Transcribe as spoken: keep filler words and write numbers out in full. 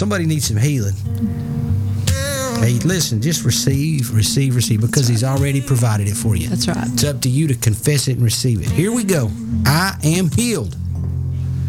somebody needs some healing. Hey, listen, just receive, receive, receive, because He's already provided it for you. That's right. It's up to you to confess it and receive it. Here we go. I am healed.